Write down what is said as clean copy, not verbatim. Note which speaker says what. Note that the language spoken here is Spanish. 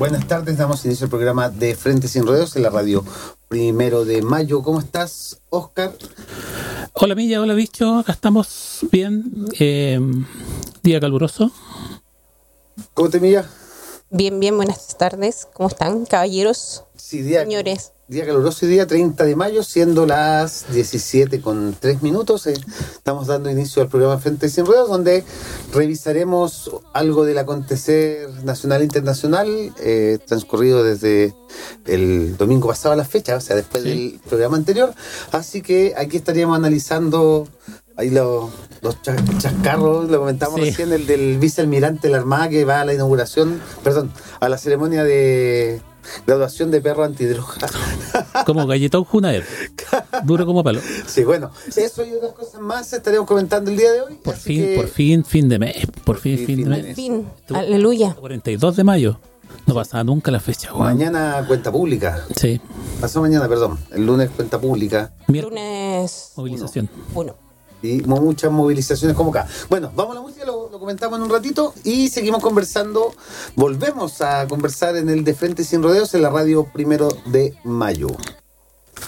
Speaker 1: Buenas tardes, damos inicio al programa de Frente Sin Rodeos en la radio 1 de Mayo. ¿Cómo estás, Oscar?
Speaker 2: Hola Milla, hola Bicho, acá estamos bien. Día caluroso.
Speaker 1: ¿Cómo te Milla?
Speaker 3: Bien, buenas tardes. ¿Cómo están, caballeros?
Speaker 1: Sí,
Speaker 3: señores.
Speaker 1: Día caluroso y día 30 de mayo, siendo las 17:03. Estamos dando inicio al programa Frente Sin Ruedos, donde revisaremos algo del acontecer nacional e internacional, transcurrido desde el domingo pasado a la fecha, o sea, después del programa anterior. Así que aquí estaríamos analizando ahí los chascarros, lo comentamos recién, el del vicealmirante de la Armada que va a la inauguración, a la ceremonia de graduación de perro antidroga.
Speaker 2: Como galletón Junaer. Duro como palo.
Speaker 1: Sí, bueno, eso y otras cosas más estaremos comentando el día de hoy.
Speaker 2: Por fin, fin de mes. Por fin de mes.
Speaker 3: Aleluya.
Speaker 2: 42 de mayo. No pasaba nunca la fecha. Wow.
Speaker 1: Mañana cuenta pública.
Speaker 2: Sí.
Speaker 1: Pasó mañana, perdón. El lunes cuenta pública.
Speaker 3: Lunes.
Speaker 2: Movilización.
Speaker 3: Uno.
Speaker 1: Y muchas movilizaciones como acá. Bueno, vamos a la música, lo comentamos en un ratito y seguimos conversando. Volvemos a conversar en el de Frente Sin Rodeos en la radio 1 de Mayo.